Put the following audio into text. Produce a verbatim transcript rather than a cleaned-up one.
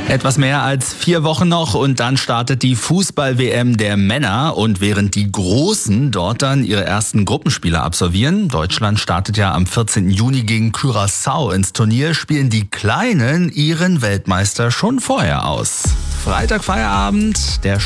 Etwas mehr als vier Wochen noch und dann startet die Fußball-W M der Männer. Und während die Großen dort dann ihre ersten Gruppenspiele absolvieren, Deutschland startet ja am vierzehnten Juni gegen Curaçao ins Turnier, spielen die Kleinen ihren Weltmeister schon vorher aus. Freitag Feierabend, der